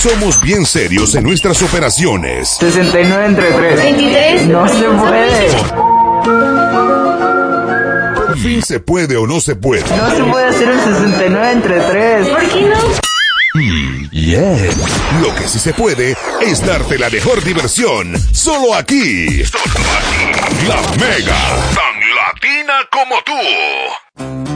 Somos bien serios en nuestras operaciones. 69 entre 3. 23. No se puede. Por fin se puede o no se puede. No se puede hacer el 69 entre 3. ¿Por qué no? Lo que sí se puede es darte la mejor diversión. Solo aquí. La Mega. Tan latina como tú.